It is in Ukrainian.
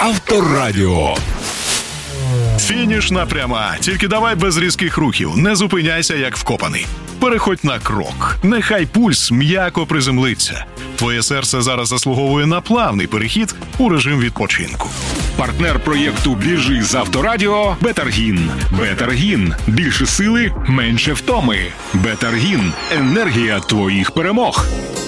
Авторадіо. Фінішна пряма. Тільки давай без різких рухів. Не зупиняйся, як вкопаний. Переходь на крок. Нехай пульс м'яко приземлиться. Твоє серце зараз заслуговує на плавний перехід у режим відпочинку. Партнер проєкту «Біжи з Авторадіо» – Бетаргін. Бетаргін. Більше сили, менше втоми. Бетаргін. Енергія твоїх перемог.